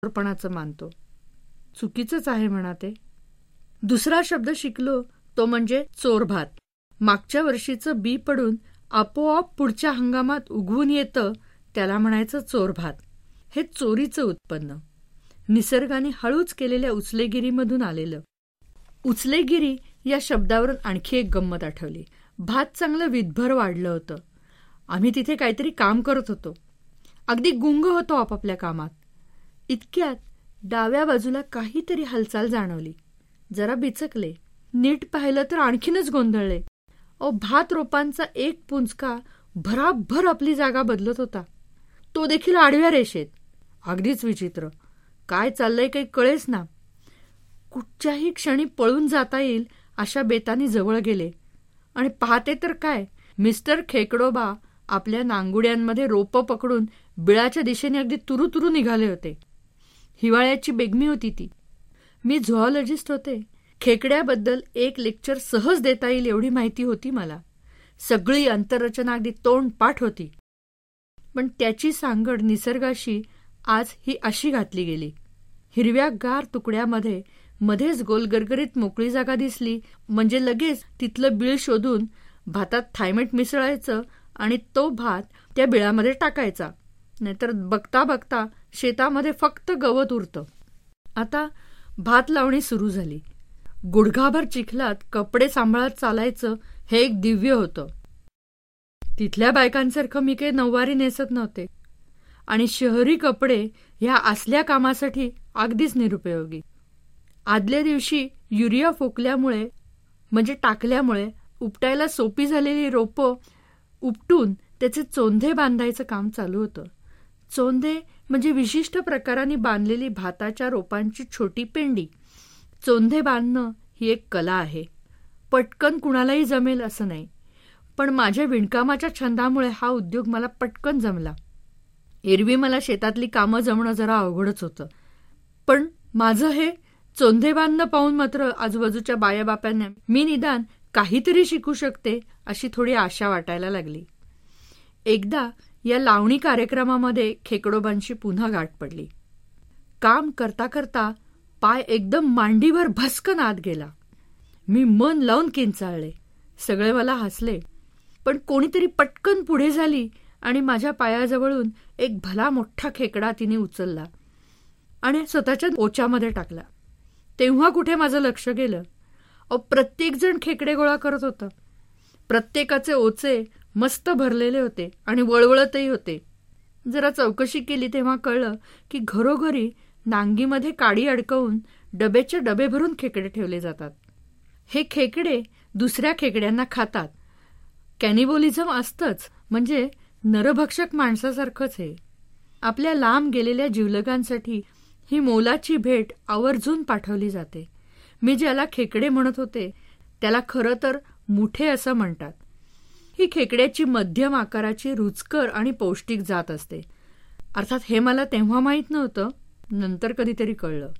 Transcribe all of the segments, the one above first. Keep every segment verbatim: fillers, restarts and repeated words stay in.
चोरपणाचं मानतो. चुकीचंच आहे म्हणा ते. दुसरा शब्द शिकलो तो म्हणजे चोरभात. मागच्या वर्षीचं बी पडून आपोआप पुढच्या हंगामात उगवून येतं त्याला म्हणायचं चोरभात. हे चोरीचं उत्पन्न निसर्गाने हळूच केलेल्या उचलेगिरीमधून आलेलं. उचलेगिरी या शब्दावरून आणखी एक गंमत आठवली. भात चांगलं विदभर वाढलं होतं. आम्ही तिथे काहीतरी काम करत होतो. अगदी गुंग होतो आपापल्या कामात. इतक्यात डाव्या बाजूला काहीतरी हालचाल जाणवली. जरा बिचकले. नीट पाहिलं तर आणखीनच गोंधळले. ओ भात रोपांचा एक पुंजका भराभर आपली जागा बदलत होता. तो देखील आडव्या रेषेत. अगदीच विचित्र. काय चाललंय काही कळेच ना. कुठच्याही क्षणी पळून जाता येईल अशा बेतानी जवळ गेले आणि पाहते तर काय, मिस्टर खेकडोबा आपल्या नांगुड्यांमध्ये रोपं पकडून बिळाच्या दिशेने अगदी तुरू तुरू निघाले होते. हिवाळ्याची बेगमी होती ती. मी झुऑलॉजिस्ट होते. खेकड्याबद्दल एक लेक्चर सहज देता येईल एवढी माहिती होती मला. सगळी अंतररचना अगदी तोंडपाठ होती. पण त्याची सांगड निसर्गाशी आज ही अशी घातली गेली. हिरव्या गार तुकड्यामध्ये मध्येच गोलगरगरीत मोकळी जागा दिसली म्हणजे लगेच तिथलं बीळ शोधून भातात थायमेट मिसळायचं आणि तो भात त्या बिळामध्ये टाकायचा. नाहीतर बघता बघता शेतामध्ये फक्त गवत उरतं. आता भात लावणी सुरू झाली. गुडघाभर चिखलात कपडे सांभाळत चालायचं हे एक दिव्य होतं. तिथल्या बायकांसारखं मी काही नऊवारी नेसत नव्हते आणि शहरी कपडे ह्या असल्या कामासाठी अगदीच निरुपयोगी. आदल्या दिवशी युरिया फोकल्यामुळे म्हणजे टाकल्यामुळे उपटायला सोपी झालेली रोपं उपटून त्याचे चोंधे बांधायचं काम चालू होतं. चोंधे म्हणजे विशिष्ट प्रकाराने बांधलेली भाताच्या रोपांची छोटी पेंडी. चोंधे बांधणं ही एक कला आहे. पटकन कुणालाही जमेल असं नाही. पण माझ्या विणकामाच्या छंदामुळे हा उद्योग मला पटकन जमला. एरवी मला शेतातली कामं जमणं जरा अवघडच होतं. पण माझं हे चोंधे बांधणं पाहून मात्र आजूबाजूच्या बायाबाप्यांना मी निदान काहीतरी शिकू शकते अशी थोडी आशा वाटायला लागली. एकदा या लावणी कार्यक्रमामध्ये खेकडोबांशी पुन्हा गाठ पडली. काम करता करता पाय एकदम मांडीवर भस्कन आत गेला. मी मन लावून किंचाळले. सगळे मला हसले. पण कोणीतरी पटकन पुढे झाली आणि माझ्या पायाजवळून एक भला मोठा खेकडा तिने उचलला आणि स्वतःच्या ओच्यामध्ये टाकला. तेव्हा कुठे माझं लक्ष गेलं. अहो, प्रत्येक जण खेकडे गोळा करत होता. प्रत्येकाचे ओचे मस्त भरलेले होते आणि वळवळतही होते. जरा चौकशी केली तेव्हा कळलं की घरोघरी नांगीमध्ये काडी अडकवून डबेचे डबे भरून खेकडे ठेवले जातात. हे खेकडे दुसऱ्या खेकड्यांना खातात. कॅनिबोलिझम असतंच, म्हणजे नरभक्षक माणसासारखंच हे. आपल्या लांब गेलेल्या जिवलगांसाठी ही मोलाची भेट आवर्जून पाठवली जाते. मी ज्याला खेकडे म्हणत होते त्याला खरं तर मुठे असं म्हणतात. ही खेकड्याची मध्यम आकाराची रुचकर आणि पौष्टिक जात असते. अर्थात हे मला तेव्हा माहीत नव्हतं, नंतर कधीतरी कळलं.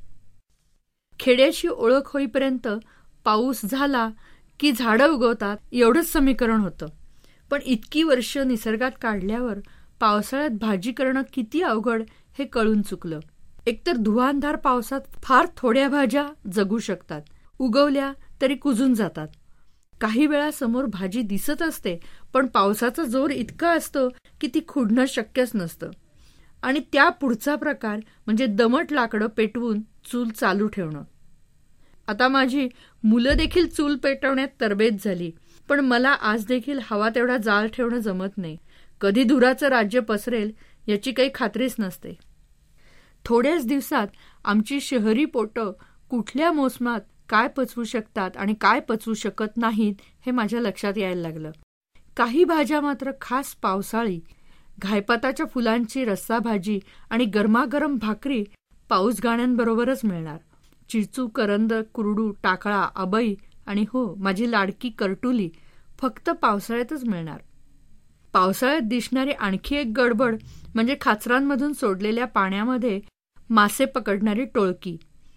खेड्याची ओळख होईपर्यंत पाऊस झाला की झाडं उगवतात एवढंच समीकरण होतं. पण इतकी वर्ष निसर्गात काढल्यावर पावसाळ्यात भाजी करणं किती अवघड हे कळून चुकलं. एकतर धुवांधार पावसात फार थोड्या भाज्या जगू शकतात. उगवल्या तरी कुजून जातात. काही वेळा समोर भाजी दिसत असते पण पावसाचा जोर इतका असतो की ती खुडणं शक्यच नसतं. आणि त्या पुढचा प्रकार म्हणजे दमट लाकडं पेटवून चूल चालू ठेवणं. आता माझी मुलं देखील चूल पेटवण्यात तरबेज झाली. पण मला आज देखील हवा तेवढा जाळ ठेवणं जमत नाही. कधी धुराचं राज्य पसरेल याची काही खात्रीच नसते. थोड्याच दिवसात आमची शहरी पोटं कुठल्या मोसमात काय पचवू शकतात आणि काय पचवू शकत नाहीत हे माझ्या लक्षात यायला लागलं. काही भाज्या मात्र खास पावसाळी, घायपाताच्या फुलांची रस्सा भाजी आणि गरमागरम भाकरी पाऊस गाण्यांबरोबरच मिळणार. चिचू, करंद, कुरडू, टाकळा, अबई आणि हो माझी लाडकी करटुली फक्त पावसाळ्यातच मिळणार. पावसाळ्यात दिसणारी आणखी एक गडबड म्हणजे खाचरांमधून सोडलेल्या पाण्यामध्ये मासे पकडणारी टोळकी.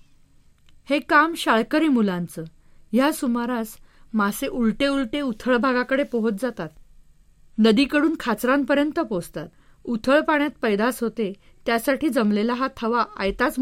हे काम शाळकरी मुलांचं. ह्या सुमारास मासे उलटे उलटे उथळ भागाकडे पोहोच जातात. नदीकडून खाचरांपर्यंत पोचतात. उथळ पाण्यात पैदास होते त्यासाठी जमलेला हा थवा आयताच